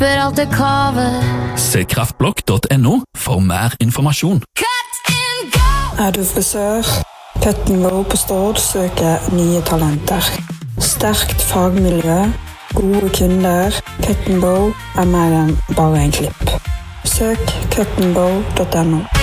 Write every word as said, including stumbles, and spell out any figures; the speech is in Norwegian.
klipper alt det kaver. Se kraftblokk punktum no for mer informasjon. Cut and go! Er du frisør? Cut and Go på Stord søker nye talenter. Sterkt fagmiljø, gode kunder. Cut and Go er mer enn bare en klipp. Søk cut and go punktum no.